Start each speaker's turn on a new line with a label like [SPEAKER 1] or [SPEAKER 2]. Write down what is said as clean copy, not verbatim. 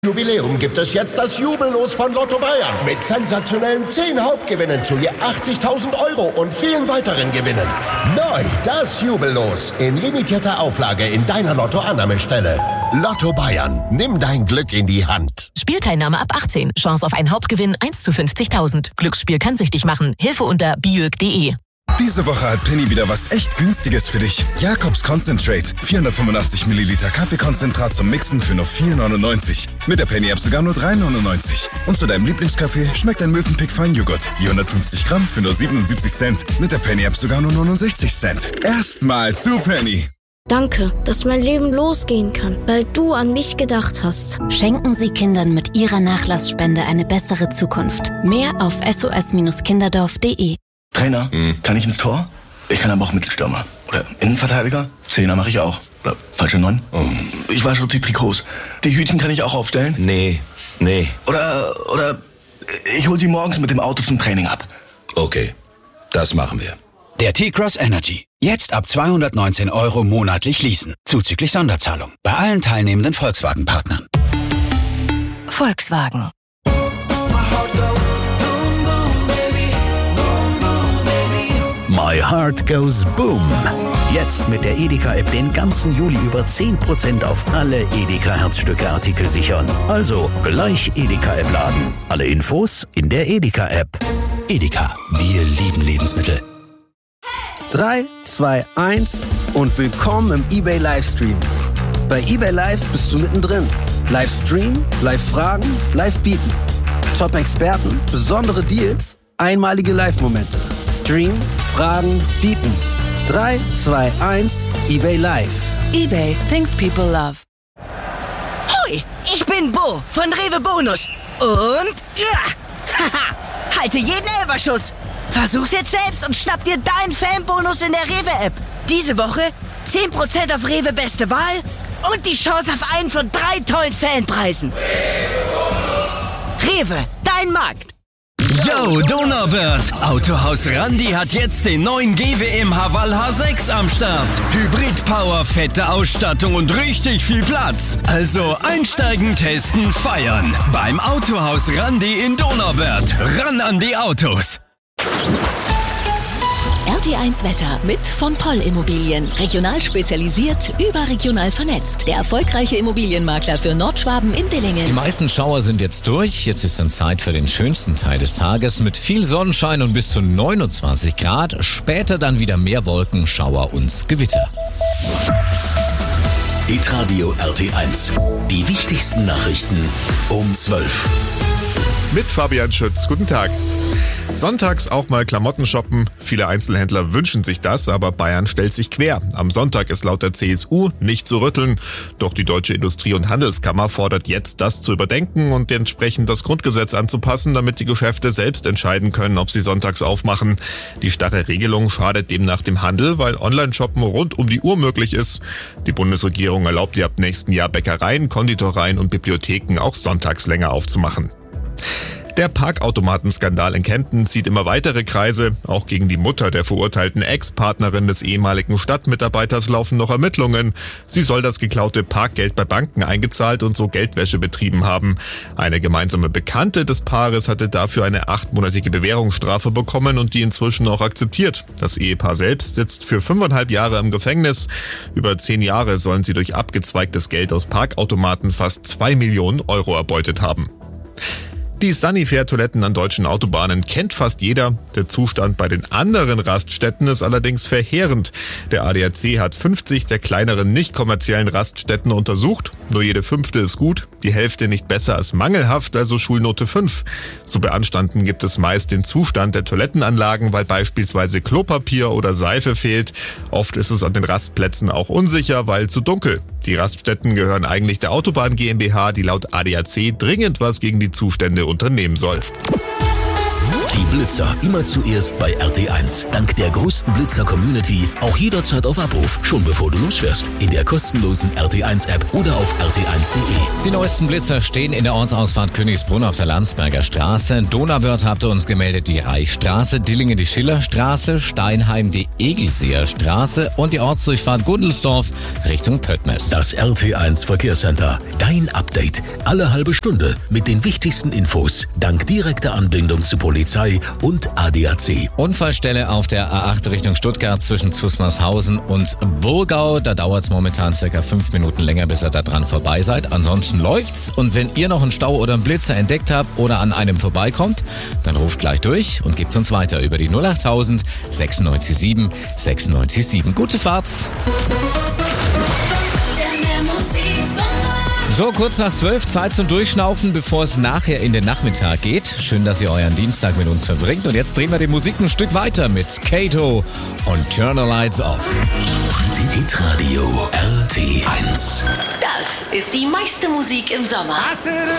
[SPEAKER 1] Jubiläum gibt es jetzt das Jubellos von Lotto Bayern mit sensationellen 10 Hauptgewinnen zu je 80.000 € und vielen weiteren Gewinnen. Neu das Jubellos in limitierter Auflage in deiner Lotto-Annahmestelle. Lotto Bayern, nimm dein Glück in die Hand.
[SPEAKER 2] Spielteilnahme ab 18. Chance auf einen Hauptgewinn 1 zu 50.000. Glücksspiel kann süchtig machen. Hilfe unter biög.de.
[SPEAKER 3] Diese Woche hat Penny wieder was echt Günstiges für dich. Jakobs Concentrate. 485 Milliliter Kaffeekonzentrat zum Mixen für nur 4,99. Mit der Penny-App sogar nur 3,99. Und zu deinem Lieblingskaffee schmeckt ein Mövenpick Feinjoghurt. Je 150 Gramm für nur 77 Cent. Mit der Penny-App sogar nur 69 Cent. Erstmal zu Penny.
[SPEAKER 4] Danke, dass mein Leben losgehen kann, weil du an mich gedacht hast.
[SPEAKER 5] Schenken Sie Kindern mit Ihrer Nachlassspende eine bessere Zukunft. Mehr auf sos-kinderdorf.de.
[SPEAKER 6] Trainer, kann ich ins Tor? Ich kann aber auch Mittelstürmer. Oder Innenverteidiger? Zehner mache ich auch. Oder falsche 9? Ich wasche die Trikots. Die Hütchen kann ich auch aufstellen?
[SPEAKER 7] Nee.
[SPEAKER 6] Oder ich hol sie morgens mit dem Auto zum Training ab.
[SPEAKER 7] Okay, das machen wir.
[SPEAKER 8] Der T-Cross Energy. Jetzt ab 219 € monatlich leasen. Zuzüglich Sonderzahlung. Bei allen teilnehmenden Volkswagen-Partnern.
[SPEAKER 2] Volkswagen.
[SPEAKER 9] My Heart Goes Boom. Jetzt mit der Edeka-App den ganzen Juli über 10% auf alle Edeka-Herzstücke-Artikel sichern. Also gleich Edeka-App laden. Alle Infos in der Edeka-App.
[SPEAKER 8] Edeka, wir lieben Lebensmittel.
[SPEAKER 10] 3, 2, 1 und willkommen im eBay Livestream. Bei eBay Live bist du mittendrin. Livestream, Live-Fragen, Live-Bieten. Top-Experten, besondere Deals, einmalige Live-Momente. Stream, Fragen, Bieten. 3, 2, 1, eBay Live.
[SPEAKER 2] eBay, things people love.
[SPEAKER 11] Hoi, ich bin Bo von Rewe Bonus. Und halte jeden Elferschuss. Versuch's jetzt selbst und schnapp dir deinen Fanbonus in der Rewe-App. Diese Woche 10% auf Rewe Beste Wahl und die Chance auf einen von 3 tollen Fanpreisen. Rewe, dein Markt.
[SPEAKER 12] Yo, Donauwörth! Autohaus Randi hat jetzt den neuen GWM Haval H6 am Start. Hybrid-Power, fette Ausstattung und richtig viel Platz. Also einsteigen, testen, feiern. Beim Autohaus Randi in Donauwörth. Ran an die Autos!
[SPEAKER 5] RT1 Wetter mit von Poll Immobilien. Regional spezialisiert, überregional vernetzt. Der erfolgreiche Immobilienmakler für Nordschwaben in Dillingen.
[SPEAKER 13] Die meisten Schauer sind jetzt durch. Jetzt ist dann Zeit für den schönsten Teil des Tages mit viel Sonnenschein und bis zu 29 Grad. Später dann wieder mehr Wolken, Schauer und Gewitter.
[SPEAKER 9] Hitradio RT1. Die wichtigsten Nachrichten um 12.
[SPEAKER 14] Mit Fabian Schütz. Guten Tag. Sonntags auch mal Klamotten shoppen. Viele Einzelhändler wünschen sich das, aber Bayern stellt sich quer. Am Sonntag ist laut der CSU nicht zu rütteln. Doch die Deutsche Industrie- und Handelskammer fordert jetzt, das zu überdenken und entsprechend das Grundgesetz anzupassen, damit die Geschäfte selbst entscheiden können, ob sie sonntags aufmachen. Die starre Regelung schadet demnach dem Handel, weil Online-Shoppen rund um die Uhr möglich ist. Die Bundesregierung erlaubt ihr ab nächsten Jahr Bäckereien, Konditoreien und Bibliotheken auch sonntags länger aufzumachen. Der Parkautomatenskandal in Kempten zieht immer weitere Kreise. Auch gegen die Mutter der verurteilten Ex-Partnerin des ehemaligen Stadtmitarbeiters laufen noch Ermittlungen. Sie soll das geklaute Parkgeld bei Banken eingezahlt und so Geldwäsche betrieben haben. Eine gemeinsame Bekannte des Paares hatte dafür eine 8-monatige Bewährungsstrafe bekommen und die inzwischen auch akzeptiert. Das Ehepaar selbst sitzt für 5,5 Jahre im Gefängnis. Über 10 Jahre sollen sie durch abgezweigtes Geld aus Parkautomaten fast 2 Millionen € erbeutet haben. Die Sunnyfair-Toiletten an deutschen Autobahnen kennt fast jeder. Der Zustand bei den anderen Raststätten ist allerdings verheerend. Der ADAC hat 50 der kleineren nicht kommerziellen Raststätten untersucht. Nur jede 5. ist gut, die Hälfte nicht besser als mangelhaft, also Schulnote 5. Zu beanstanden gibt es meist den Zustand der Toilettenanlagen, weil beispielsweise Klopapier oder Seife fehlt. Oft ist es an den Rastplätzen auch unsicher, weil zu dunkel. Die Raststätten gehören eigentlich der Autobahn GmbH, die laut ADAC dringend was gegen die Zustände unternehmen soll.
[SPEAKER 9] Die Blitzer immer zuerst bei RT1. Dank der größten Blitzer-Community auch jederzeit auf Abruf, schon bevor du losfährst. In der kostenlosen RT1-App oder auf rt1.de.
[SPEAKER 13] Die neuesten Blitzer stehen in der Ortsausfahrt Königsbrunn auf der Landsberger Straße. Donauwörth habt ihr uns gemeldet, die Reichstraße, Dillingen die Schillerstraße, Steinheim die Egelseer Straße und die Ortsdurchfahrt Gundelsdorf Richtung Pöttmes.
[SPEAKER 9] Das RT1 Verkehrscenter. Dein Update. Alle halbe Stunde mit den wichtigsten Infos. Dank direkter Anbindung zu Polizei und ADAC.
[SPEAKER 13] Unfallstelle auf der A8 Richtung Stuttgart zwischen Zusmarshausen und Burgau. Da dauert es momentan circa 5 Minuten länger, bis ihr da dran vorbei seid. Ansonsten läuft's. Und wenn ihr noch einen Stau oder einen Blitzer entdeckt habt oder an einem vorbeikommt, dann ruft gleich durch und gebt uns weiter über die 08000 967 967. Gute Fahrt! So, kurz nach 12, Zeit zum Durchschnaufen, bevor es nachher in den Nachmittag geht. Schön, dass ihr euren Dienstag mit uns verbringt. Und jetzt drehen wir die Musik ein Stück weiter mit Kato und Turn the Lights Off.
[SPEAKER 9] Hitradio RT1.
[SPEAKER 5] Das ist die meiste Musik im Sommer.
[SPEAKER 15] I said